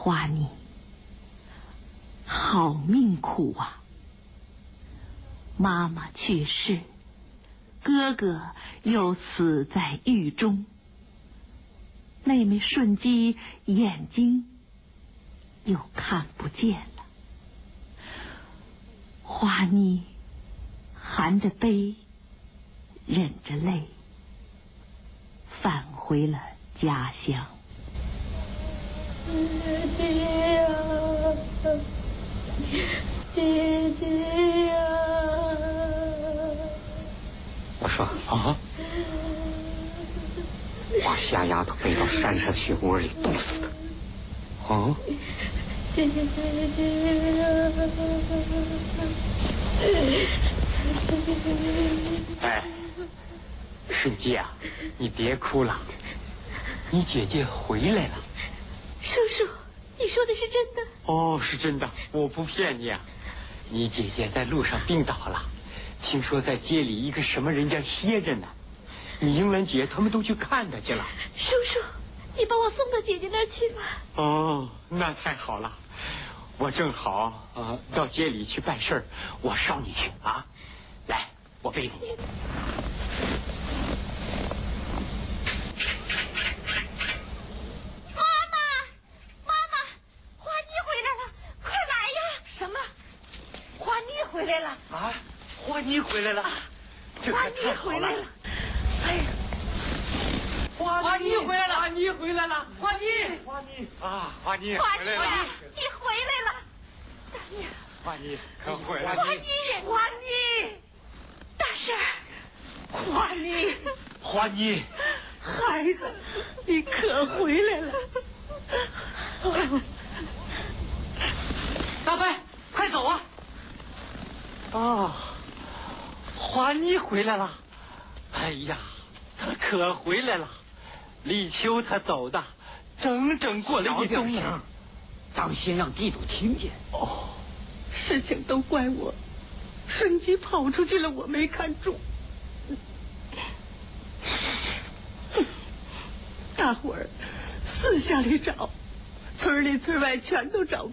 花妮，好命苦啊！妈妈去世，哥哥又死在狱中，妹妹顺基眼睛又看不见了。花妮含着悲，忍着泪，返回了家乡。 姐呀，姐姐呀！ 我说啊，把瞎丫头背到山上雪窝里冻死的。啊！ 姐呀！ 哎，顺基啊，你别哭了，你姐姐回来了。 叔叔，你说的是真的？ 哦，是真的，我不骗你啊。你姐姐在路上病倒了，听说在街里一个什么人家歇着呢。你英文姐他们都去看她去了。 叔叔，你把我送到姐姐那儿去吧。 哦，那太好了，我正好到街里去办事儿，我捎你去啊。来，我背着你。 回来了啊！花妮回来了， 花妮回来了！哎呀， 花妮回来了！花妮回来了！ 花妮啊！花妮花妮， 回来了！ 你回来了！大娘， 花妮可回来了！ 花妮， 大婶， 花妮， 花妮， 孩子，你可回来了！ 大伯，快走啊！哦，花妮回来了！哎呀，她可回来了！立秋她走的，整整过了一冬了。当心让地主听见。 哦，事情都怪我，顺基跑出去了，我没看住。大伙儿四下里找，村里村外全都找不